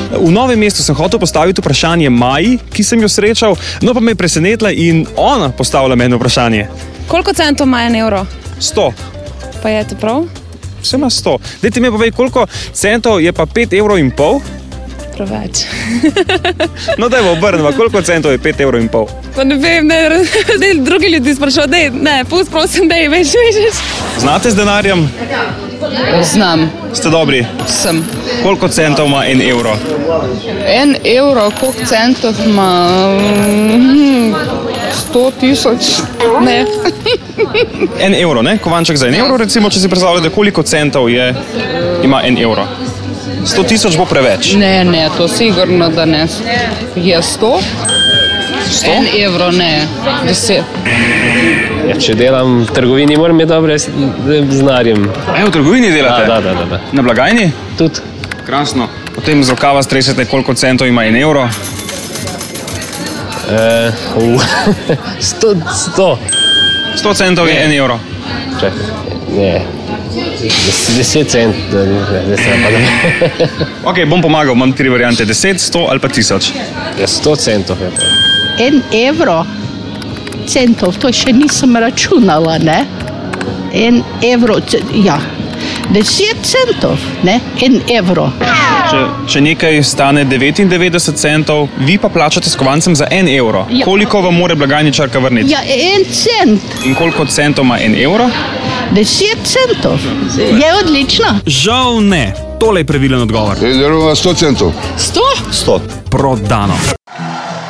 V Novem mestu sem hotel postaviti vprašanje Maji, ki sem jo srečal, no pa me je presenetila in ona postavila meni vprašanje. Koliko centov ima 1 evro? 100. Pa je to prav? Vse ima 100. Dajte mi povej, koliko centov je pa 5,5 evrov? Preveč. No dajmo obrneva, koliko centov je 5,5 evrov? Pa ne vem, ne, drugi ljudi sprašujejo, ne, pust prosim, veš. Znate z denarjem? Znam. Ste dobri? Sem. Koliko centov ima 1 evro? 1 evro, koliko centov ima? 100 000? Ne. 1 evro, ne? Kovanček za 1 evro, recimo, če si predstavljate, koliko centov ima 1 evro. 100 000 bo preveč. Ne, to sigurno, da ne. Je 100? 100? 1 evro, ne. 10. Ja, če delam v trgovini, moram imeti dobre znarjem. V trgovini delate? Da. Na blagajni? Tudi. Krasno. Potem z rokava stresete, koliko centov ima 1 evro? 100. 100 centov je 1 evro. Čakaj, ne. 10 centov, da se napadam. Ok, bom pomagal, imam 3 variante. 10, 100 ali pa 1000. Ja, 100 centov je to. 1 evro centov, to še nisem računala, ne? 1 evro, ja. 10 centov, ne? 1 evro. Če nekaj stane 99 centov, vi pa plačate s kovancem za 1 evro. Ja. Koliko vam mora blagajničarka vrniti? Ja, 1 cent. In koliko centov ima 1 evro? 10 centov. Je odlično. Žal ne. Tole je pravilen odgovor. 1 evro ima 100 centov. 100? 100. Prodano.